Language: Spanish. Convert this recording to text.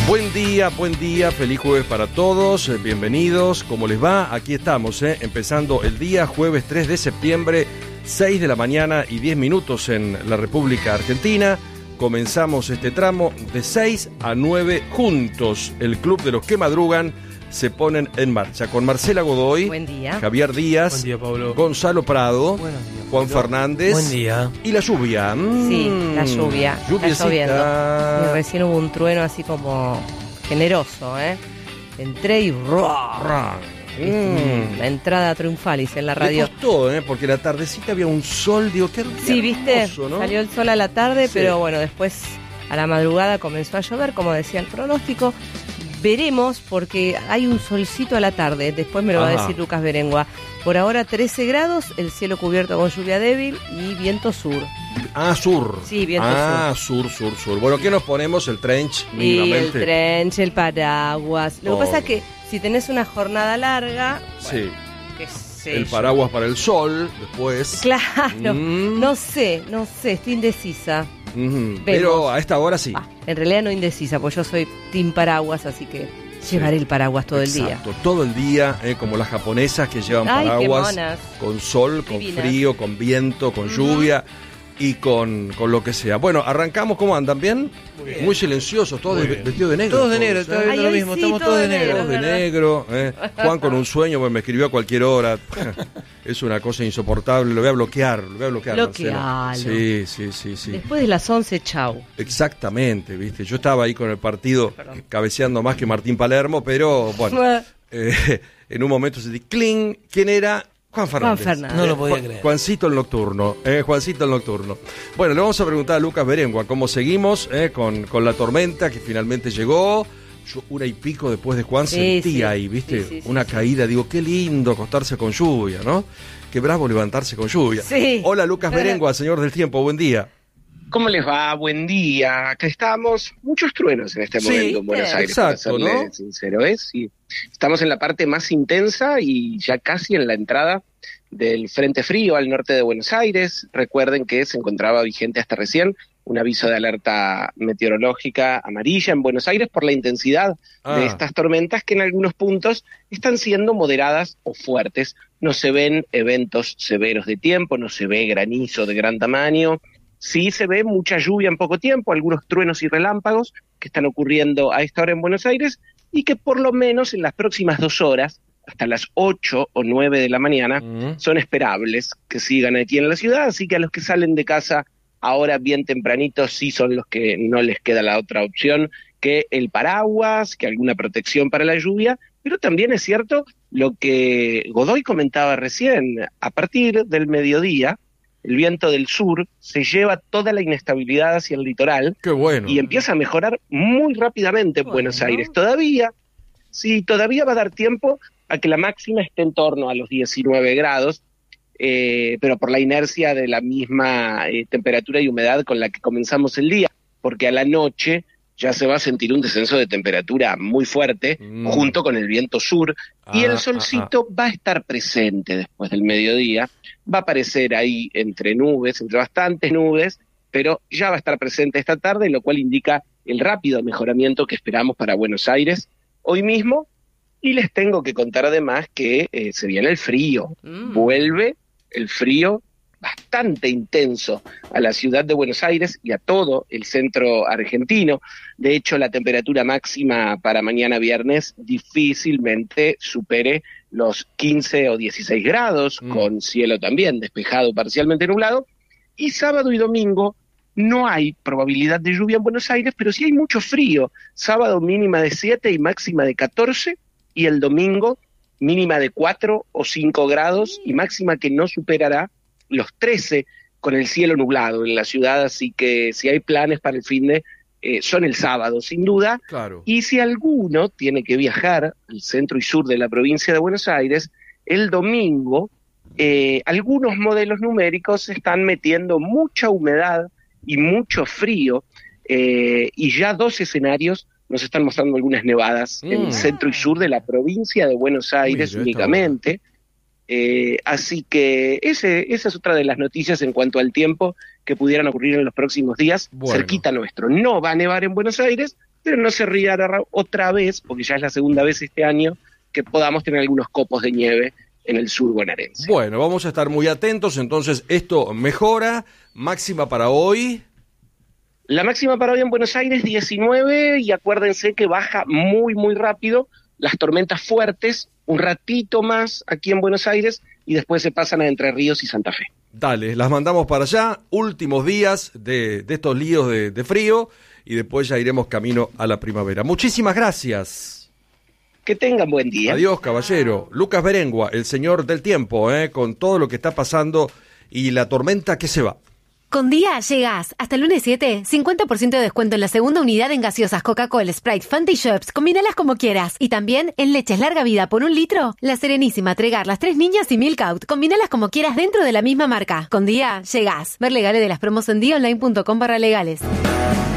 Buen día, feliz jueves para todos, bienvenidos, ¿cómo les va? Aquí estamos, empezando el día, jueves 3 de septiembre, 6 de la mañana y 10 minutos en la República Argentina. Comenzamos este tramo de 6 a 9 juntos, el club de los que madrugan se ponen en marcha, con Marcela Godoy, buen día. Javier Díaz, buen día, Pablo. Gonzalo Prado, Buenos días, Juan Pablo. Fernández, Buen día. y la lluvia. Sí, la lluvia, está lloviendo. Y recién hubo un trueno así como generoso, Entré y la entrada triunfalis en la radio. Le costó, porque la tardecita había un sol, digo, qué hermoso, Sí, viste, ¿no? salió el sol a la tarde, Sí. pero bueno, después a la madrugada comenzó a llover, como decía el pronóstico. Veremos, porque hay un solcito a la tarde, después me lo va a decir Lucas Berengua. Por ahora 13 grados, el cielo cubierto con lluvia débil y viento sur. Sur. Sí, viento sur. Bueno, ¿qué nos ponemos? El trench, Y mínimamente. el trench, el paraguas. Lo que pasa es que si tenés una jornada larga, Sí. qué sé El yo. paraguas para el sol, después. Claro, no sé, estoy indecisa. Pero a esta hora sí. En realidad no indecisa, porque yo soy team paraguas, así que llevaré el paraguas todo el día. Exacto, todo el día, como las japonesas que llevan Ay, qué paraguas, monas. con sol, con Divinas. frío, con viento, con lluvia y con lo que sea. Bueno, arrancamos, ¿cómo andan? ¿Bien? Muy silenciosos, todos Muy bien. vestidos de negro. Todos de negro, estaba viendo Ay, lo hoy mismo, sí, estamos todo todos de de negro. Todos de ¿verdad? negro, Juan con un sueño, me escribió a cualquier hora. Es una cosa insoportable, lo voy a bloquear. Bloquealo. Marcelo. Sí. Después de las 11, chau. Exactamente, viste. Yo estaba ahí con el partido cabeceando más que Martín Palermo, pero bueno, en un momento sentí cling. ¿Quién era? Juan Fernández. No lo podía creer. Juancito el nocturno, Juancito el nocturno. Bueno, le vamos a preguntar a Lucas Berengua cómo seguimos con la tormenta que finalmente llegó. Yo 1:00 después de Juan sentía ahí, ¿viste? Sí, una caída. Digo, qué lindo acostarse con lluvia, ¿no? Qué bravo levantarse con lluvia. Sí. Hola, Lucas Berengua, señor del tiempo, buen día. ¿Cómo les va? Buen día. Acá estamos. Muchos truenos en este momento en Buenos Aires, exacto, para serle ¿no? sincero. Sí. Estamos en la parte más intensa y ya casi en la entrada del Frente Frío al norte de Buenos Aires. Recuerden que se encontraba vigente hasta recién un aviso de alerta meteorológica amarilla en Buenos Aires por la intensidad de estas tormentas que en algunos puntos están siendo moderadas o fuertes. No se ven eventos severos de tiempo, no se ve granizo de gran tamaño. Sí se ve mucha lluvia en poco tiempo, algunos truenos y relámpagos que están ocurriendo a esta hora en Buenos Aires y que por lo menos en las próximas 2 horas, hasta las 8 o 9 de la mañana, son esperables que sigan aquí en la ciudad, así que a los que salen de casa ahora bien tempranito sí son los que no les queda la otra opción que el paraguas, que alguna protección para la lluvia, pero también es cierto lo que Godoy comentaba recién, a partir del mediodía, el viento del sur se lleva toda la inestabilidad hacia el litoral. Qué bueno. Y empieza a mejorar muy rápidamente en Buenos Aires. Todavía va a dar tiempo a que la máxima esté en torno a los 19 grados, pero por la inercia de la misma temperatura y humedad con la que comenzamos el día, porque a la noche ya se va a sentir un descenso de temperatura muy fuerte, junto con el viento sur, y el solcito va a estar presente después del mediodía, va a aparecer ahí entre bastantes nubes, pero ya va a estar presente esta tarde, lo cual indica el rápido mejoramiento que esperamos para Buenos Aires hoy mismo, y les tengo que contar además que se viene el frío, vuelve el frío bastante intenso a la ciudad de Buenos Aires y a todo el centro argentino. De hecho, la temperatura máxima para mañana viernes difícilmente supere los 15 o 16 grados, con cielo también despejado, parcialmente nublado. Y sábado y domingo no hay probabilidad de lluvia en Buenos Aires, pero sí hay mucho frío. Sábado mínima de 7 y máxima de 14, y el domingo mínima de 4 o 5 grados y máxima que no superará los 13 con el cielo nublado en la ciudad, así que si hay planes para el finde, son el sábado, sin duda. Claro. Y si alguno tiene que viajar al centro y sur de la provincia de Buenos Aires, el domingo, algunos modelos numéricos están metiendo mucha humedad y mucho frío, y ya 2 escenarios nos están mostrando algunas nevadas en el centro y sur de la provincia de Buenos Aires únicamente. Así que esa es otra de las noticias en cuanto al tiempo que pudieran ocurrir en los próximos días, cerquita nuestro. No va a nevar en Buenos Aires, pero no se ría otra vez, porque ya es la segunda vez este año, que podamos tener algunos copos de nieve en el sur bonaerense. Bueno, vamos a estar muy atentos, entonces esto mejora. Máxima para hoy. La máxima para hoy en Buenos Aires 19, y acuérdense que baja muy, muy rápido. Las tormentas fuertes, un ratito más aquí en Buenos Aires, y después se pasan a Entre Ríos y Santa Fe. Dale, las mandamos para allá, últimos días de estos líos de frío, y después ya iremos camino a la primavera. Muchísimas gracias. Que tengan buen día. Adiós, caballero. Lucas Berengua, el señor del tiempo, con todo lo que está pasando y la tormenta que se va. Con Día llegás. Hasta el lunes 7, 50% de descuento en la segunda unidad en gaseosas Coca-Cola, Sprite, Fanta y Schweppes. Combínalas como quieras. Y también en leches larga vida por 1 litro. La Serenísima, Tregar, Las Tres Niñas y Milk Out. Combínalas como quieras dentro de la misma marca. Con Día llegás. Ver legales de las promos en diaonline.com/legales.